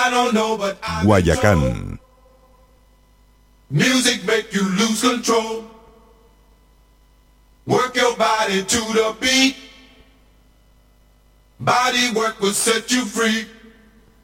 Guayacán. Music make you lose control. Work your body to the beat. Body work will set you free.